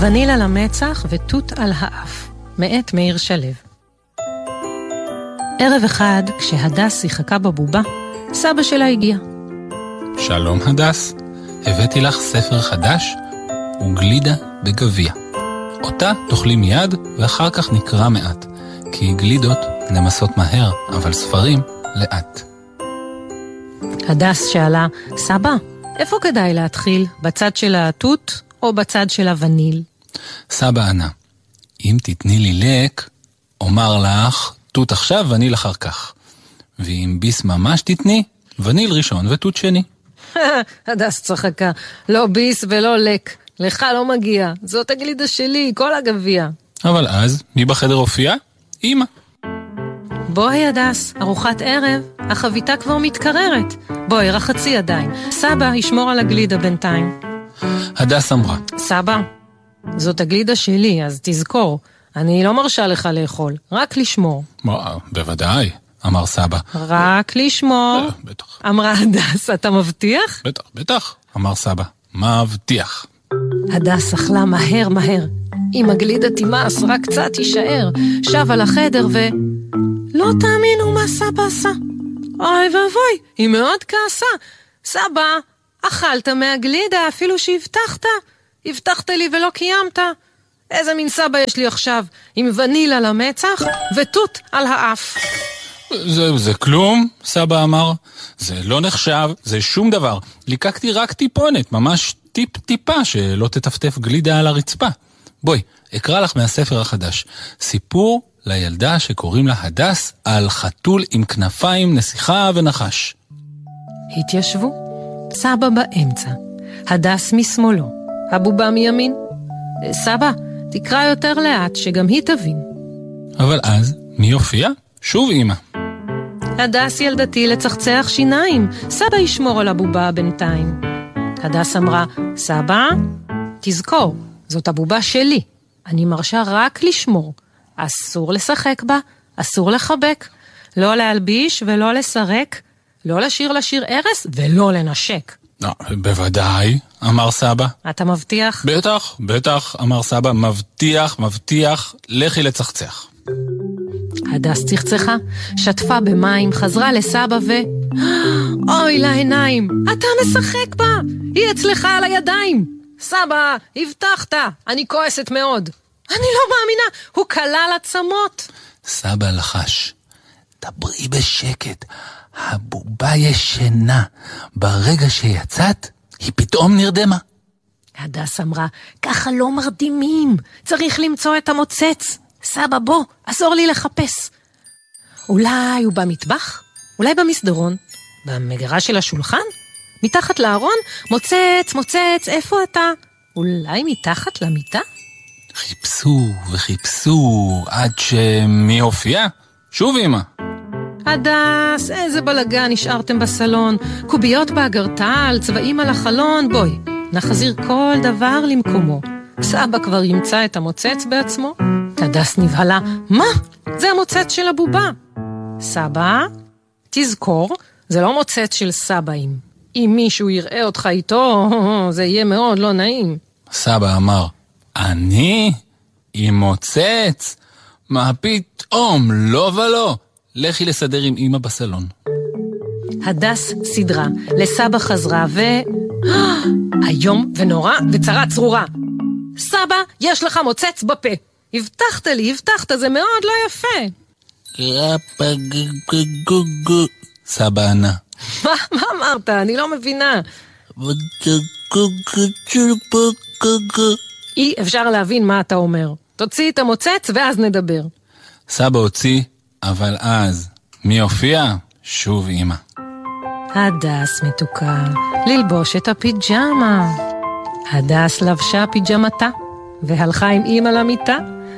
ונילה למצח ותות על האף, מאת מאיר שלו. ערב אחד, כשהדס שיחקה בבובה, סבא שלה הגיע. שלום הדס, הבאתי לך ספר חדש וגלידה בגביע. אותה תאכלי מיד ואחר כך נקרא מעט, כי גלידות נמסות מהר, אבל ספרים לאט. הדס שאלה, סבא, איפה כדאי להתחיל? בצד של התות או בצד של הווניל? סבא ענה, אם תתני לי לק, אומר לך תות עכשיו וניל אחר כך. ואם ביס ממש תתני, וניל ראשון ותות שני. הדס צחקה, לא ביס ולא לק, לך לא מגיע, זאת הגלידה שלי, כל הגביע. אבל אז, מי בחדר הופיע? אמא. בואי הדס, ארוחת ערב, החביתה כבר מתקררת. בואי, רחצי ידיים, סבא ישמור על הגלידה בינתיים. הדס אמרה, סבא, זאת הגלידה שלי, אז תזכור, אני לא מרשה לך לאכול, רק לשמור. בוודאי, אמר סבא. רק לשמור. בטח. אמרה הדס, אתה מבטיח? בטח, בטח, אמר סבא. מבטיח. הדס אכלה מהר מהר. אם הגלידה תימס, רק קצת יישאר. שב על החדר לא תאמינו מה סבא עשה. אוי ואבוי, היא מאוד כעסה. סבא, אכלת מהגלידה אפילו שהבטחת. הבטחת לי ולא קיימת. איזה מין סבא יש לי עכשיו, עם ונילה למצח ותות על האף. זה כלום, סבא אמר. זה לא נחשב, זה שום דבר. ליקקתי רק טיפונת, ממש טיפה שלא תטפטף גלידה על הרצפה. בואי, אקרא לך מהספר החדש. סיפור לילדה שקוראים לה הדס על חתול עם כנפיים, נסיכה ונחש. התיישבו, סבא באמצע, הדס משמאלו, הבובה מימין. סבא, תקרא יותר לאט שגם היא תבין. אבל אז, מי יופיע? שוב אמא. הדס ילדתי לצחצח שיניים, סבא ישמור על הבובה בינתיים. הדס אמרה, סבא, תזכור, זאת הבובה שלי. אני מרשה רק לשמור. אסור לשחק בה, אסור לחבק. לא להלביש ולא לסרק. לא לשיר ערס ולא לנשק. בוודאי, אמר סבא. אתה מבטיח? בטח, בטח, אמר סבא. מבטיח, לכי לצחצח. הדס צחצחה, שטפה במים, חזרה לסבא אוי לעיניים, אתה משחק בה, היא אצלך על הידיים. סבא, הבטחת, אני כועסת מאוד. אני לא מאמינה, הוא קלה לעצמות. סבא לחש, דברי בשקט, הבובה ישנה. ברגע שיצאת, היא פתאום נרדמה. הדס אמרה, ככה לא מרדימים, צריך למצוא את המוצץ. סבא, בוא, עזור לי לחפש. אולי הוא במטבח? אולי במסדרון? במגרה של השולחן? מתחת לארון? מוצץ, איפה אתה? אולי מתחת למיטה? חיפשו, עד שמי הופיע? שוב אמא. הדס, איזה בלגן נשארתם בסלון. קוביות באגרטל, צבעים על החלון, בואי. נחזיר כל דבר למקומו. סבא כבר ימצא את המוצץ בעצמו. הדס נבהלה, מה? זה המוצץ של הבובה. סבא, תזכור, זה לא מוצץ של סבאים. אם מישהו יראה אותך איתו, זה יהיה מאוד לא נעים. סבא אמר, אני? עם מוצץ? מה פתאום? לא ולא. לכי לסדר עם אמא בסלון. הדס סדרה, לסבא חזרה היום ונורא וצרה צרורה. סבא, יש לך מוצץ בפה. הבטחת לי, זה מאוד לא יפה. סבא ענה. מה אמרת? אני לא מבינה. אי אפשר להבין מה אתה אומר. תוציא את המוצץ ואז נדבר. סבא הוציא, אבל אז מי הופיע? שוב אמא. הדס מתוקה, ללבוש את הפיג'מה. הדס לבשה פיג'מתה והלכה עם אמא למיטה.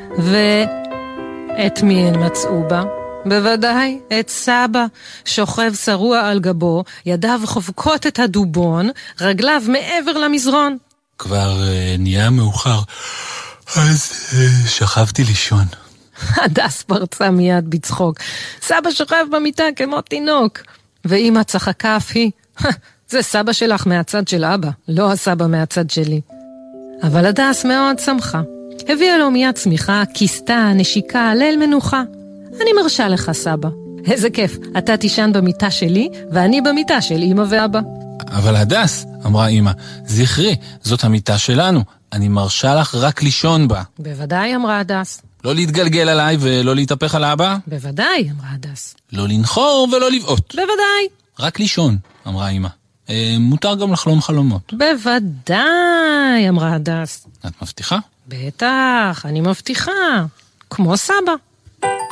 ואת מי הן מצאו בה? בוודאי, את סבא, שוכב שרוע על גבו, ידיו חובקות את הדובון, רגליו מעבר למזרון. כבר נהיה מאוחר, אז שכבתי לישון. הדס פרצה מיד בצחוק. סבא שוכב במיטה כמו תינוק. ואמא צחקה אף היא. זה סבא שלך מהצד של אבא, לא הסבא מהצד שלי. אבל הדס מאוד שמחה. הביאה לו מיד צמיחה, כיסתה, נשיקה, ליל מנוחה. אני מרשה לך, סבא. איזה כיף, אתה תישן במיטה שלי, ואני במיטה של אמא ואבא. אבל הדס, אמרה אמא, זכרי, זאת המיטה שלנו. אני מרשה לך רק לישון בה. בוודאי, אמרה הדס. לא להתגלגל עליי ולא להתהפך על האבא? בוודאי, אמרה הדס. לא לנחור ולא לבעוט. בוודאי. רק לישון, אמרה אמא. מותר גם לחלום חלומות. בוודאי, אמרה הדס. את מבטיחה? בטח, אני מבטיחה. כמו סבא.